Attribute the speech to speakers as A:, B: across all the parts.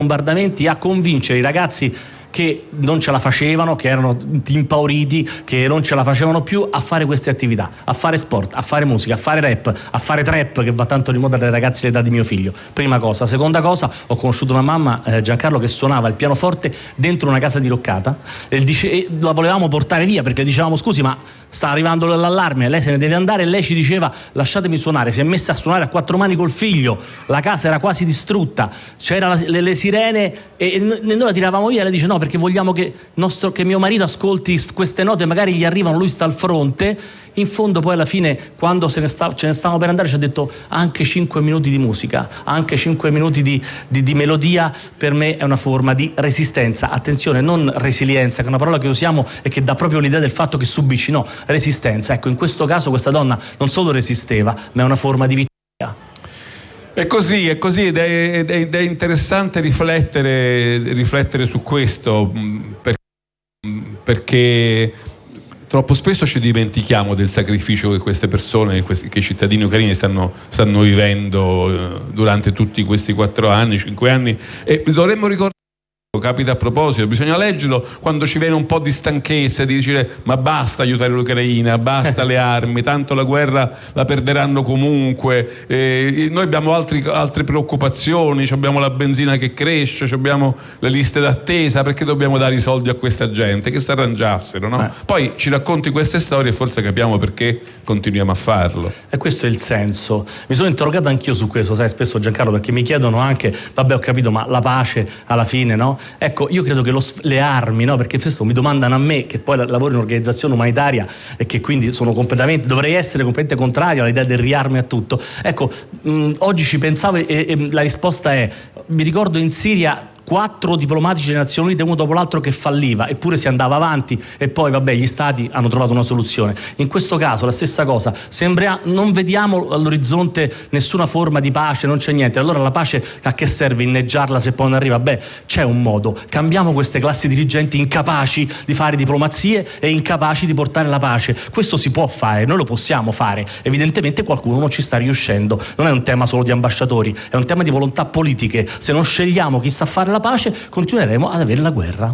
A: bombardamenti a convincere i ragazzi che non ce la facevano, che erano impauriti, che non ce la facevano più a fare queste attività, a fare sport, a fare musica, a fare rap, a fare trap, che va tanto di moda alle ragazze dell'età di mio figlio. Prima cosa. Seconda cosa, ho conosciuto una mamma, Giancarlo, che suonava il pianoforte dentro una casa diroccata e la volevamo portare via perché dicevamo: scusi, ma sta arrivando l'allarme, lei se ne deve andare, e lei ci diceva: lasciatemi suonare. Si è messa a suonare a quattro mani col figlio, la casa era quasi distrutta, c'erano le sirene e noi la tiravamo via. Lei dice: no, perché vogliamo che mio marito ascolti queste note, magari gli arrivano, lui sta al fronte. In fondo poi alla fine, quando ce ne stavamo per andare, ci ha detto: anche 5 minuti di musica, anche 5 minuti di melodia per me è una forma di resistenza. Attenzione, non resilienza, che è una parola che usiamo e che dà proprio l'idea del fatto che subisci, no, resistenza. Ecco, in questo caso questa donna non solo resisteva, ma è una forma di vittoria.
B: È così ed è interessante riflettere su questo, perché troppo spesso ci dimentichiamo del sacrificio che queste persone, che i cittadini ucraini stanno vivendo durante tutti questi 5 anni, e dovremmo ricordare. Capita a proposito, bisogna leggerlo quando ci viene un po' di stanchezza, di dire: ma basta aiutare l'Ucraina, basta le armi, tanto la guerra la perderanno comunque, noi abbiamo altre preoccupazioni, abbiamo la benzina che cresce, abbiamo le liste d'attesa, perché dobbiamo dare i soldi a questa gente? Che si arrangiassero, no? Poi ci racconti queste storie e forse capiamo perché continuiamo a farlo.
A: E questo è il senso. Mi sono interrogato anch'io su questo, sai, spesso, Giancarlo, perché mi chiedono anche: vabbè, ho capito, ma la pace alla fine, no? Ecco, io credo che le armi, no? Perché spesso mi domandano a me, che poi lavoro in un'organizzazione umanitaria e che quindi dovrei essere completamente contrario all'idea del riarme a tutto. Ecco, oggi ci pensavo e la risposta è: mi ricordo in Siria 4 diplomatici delle Nazioni Unite, uno dopo l'altro, che falliva, eppure si andava avanti e poi vabbè, gli stati hanno trovato una soluzione. In questo caso la stessa cosa, non vediamo all'orizzonte nessuna forma di pace, non c'è niente. Allora la pace a che serve inneggiarla se poi non arriva? Beh, c'è un modo: cambiamo queste classi dirigenti incapaci di fare diplomazie e incapaci di portare la pace. Questo si può fare, noi lo possiamo fare. Evidentemente qualcuno non ci sta riuscendo. Non è un tema solo di ambasciatori, è un tema di volontà politiche. Se non scegliamo chi sa fare la pace, continueremo ad avere la guerra.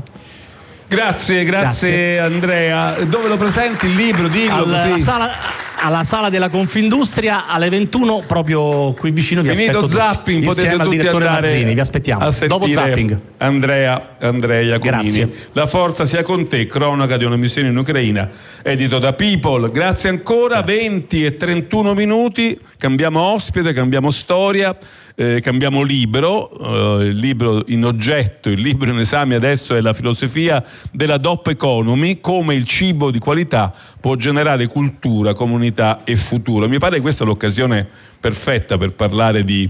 B: Grazie Andrea. Dove lo presenti il libro? Dillo così.
A: Alla sala della Confindustria alle 21, proprio qui vicino. Vi
B: finito
A: aspetto
B: Zapping,
A: tutti,
B: potete tutti andare
A: Mazzini, vi aspettiamo
B: a sentire
A: dopo Zapping.
B: Andrea Iacomini.
A: Grazie.
B: La forza sia con te, cronaca di una missione in Ucraina, edito da People. Grazie ancora. Grazie. 20 e 31 minuti, cambiamo ospite, cambiamo storia, cambiamo libro. Il libro in oggetto, il libro in esame adesso è La filosofia della DOP Economy: come il cibo di qualità può generare cultura, comunità e futuro. Mi pare che questa è l'occasione perfetta per parlare di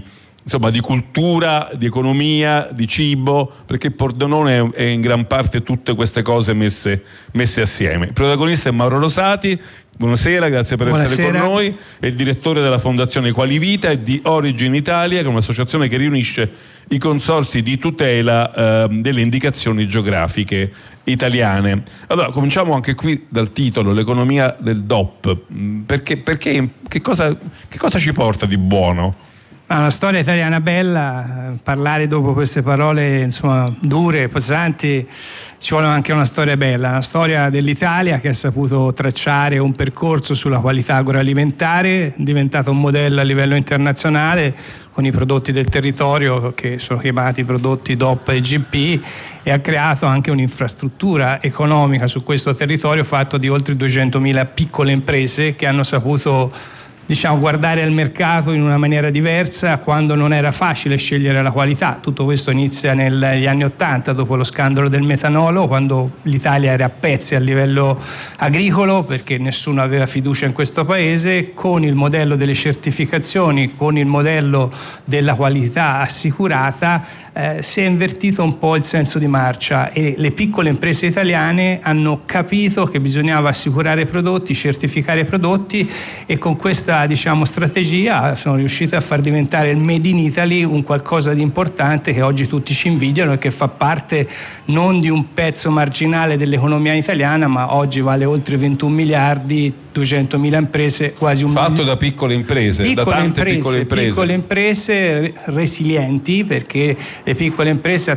B: cultura, di economia, di cibo, perché Pordenone è in gran parte tutte queste cose messe assieme. Il protagonista è Mauro Rosati. Buonasera, grazie per essere con noi. È il direttore della Fondazione Qualivita e di Origin Italia, che è un'associazione che riunisce i consorzi di tutela delle indicazioni geografiche italiane. Allora, cominciamo anche qui dal titolo: l'economia del DOP. Perché che cosa ci porta di buono?
C: Una storia italiana bella. Parlare dopo queste parole, insomma, dure, pesanti, ci vuole anche una storia bella, una storia dell'Italia che ha saputo tracciare un percorso sulla qualità agroalimentare, è diventato un modello a livello internazionale con i prodotti del territorio, che sono chiamati prodotti DOP e GP, e ha creato anche un'infrastruttura economica su questo territorio fatto di oltre 200.000 piccole imprese che hanno saputo, guardare al mercato in una maniera diversa quando non era facile scegliere la qualità. Tutto questo inizia negli anni '80, dopo lo scandalo del metanolo, quando l'Italia era a pezzi a livello agricolo perché nessuno aveva fiducia in questo paese. Con il modello delle certificazioni, con il modello della qualità assicurata, si è invertito un po' il senso di marcia e le piccole imprese italiane hanno capito che bisognava assicurare prodotti, certificare prodotti, e con questa questa, diciamo, strategia sono riuscite a far diventare il Made in Italy un qualcosa di importante che oggi tutti ci invidiano e che fa parte non di un pezzo marginale dell'economia italiana, ma oggi vale oltre 21 miliardi, 200.000 imprese, quasi un
B: fatto da piccole imprese, da tante piccole imprese
C: resilienti, perché le piccole imprese